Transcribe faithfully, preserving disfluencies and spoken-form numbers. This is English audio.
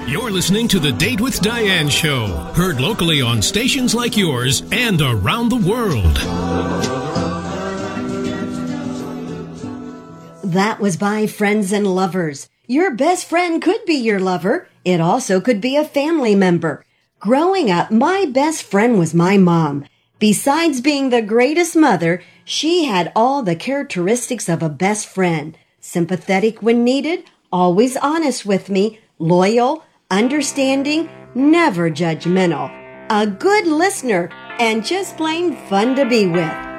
You're listening to the Date with Diane show, heard locally on stations like yours and around the world. That was by Friends and Lovers. Your best friend could be your lover. It also could be a family member. Growing up, my best friend was my mom. Besides being the greatest mother, she had all the characteristics of a best friend. Sympathetic when needed, always honest with me, loyal, understanding, never judgmental, a good listener, and just plain fun to be with.